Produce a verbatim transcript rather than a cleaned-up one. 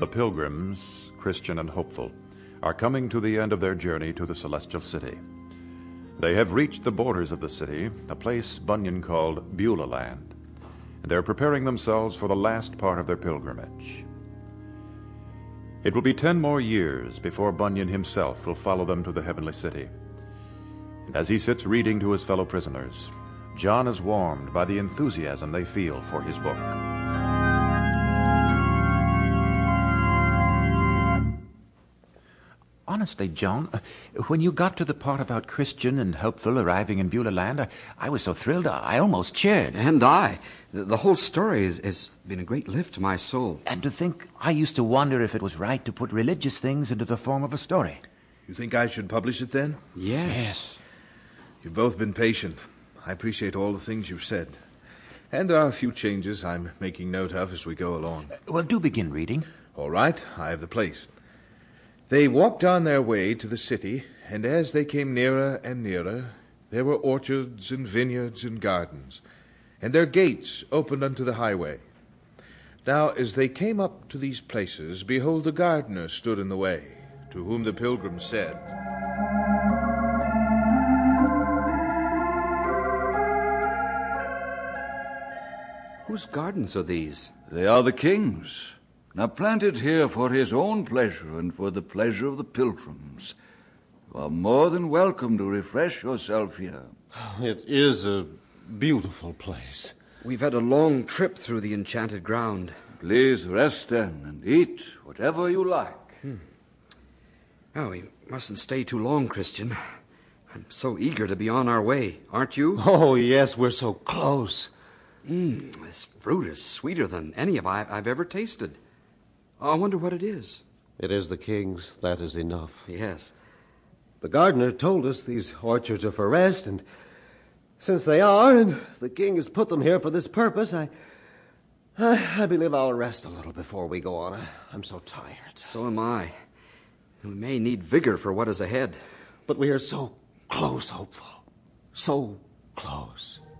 The pilgrims, Christian and hopeful, are coming to the end of their journey to the Celestial City. They have reached the borders of the city, a place Bunyan called Beulah Land, and they're preparing themselves for the last part of their pilgrimage. It will be ten more years before Bunyan himself will follow them to the heavenly city. And as he sits reading to his fellow prisoners, John is warmed by the enthusiasm they feel for his book. Honestly, John, when you got to the part about Christian and Hopeful arriving in Beulah Land, I, I was so thrilled I almost cheered. And I. The, the whole story has, has been a great lift to my soul. And to think I used to wonder if it was right to put religious things into the form of a story. You think I should publish it then? Yes. Yes. You've both been patient. I appreciate all the things you've said. And there are a few changes I'm making note of as we go along. Uh, well, do begin reading. All right, I have the place. They walked on their way to the city, and as they came nearer and nearer, there were orchards and vineyards and gardens, and their gates opened unto the highway. Now as they came up to these places, behold, the gardener stood in the way, to whom the pilgrims said, Whose gardens are these? They are the king's. Now planted here for his own pleasure and for the pleasure of the pilgrims. You are more than welcome to refresh yourself here. It is a beautiful place. We've had a long trip through the enchanted ground. Please rest then and eat whatever you like. Hmm. Oh, we mustn't stay too long, Christian. I'm so eager to be on our way, aren't you? Oh, yes, we're so close. Mmm, this fruit is sweeter than any of I, I've ever tasted. I wonder what it is. It is the king's, that is enough. Yes. The gardener told us these orchards are for rest, and since they are, and the king has put them here for this purpose, I, I, I believe I'll rest a little before we go on. I, I'm so tired. So am I. We may need vigor for what is ahead. But we are so close, Hopeful. So close.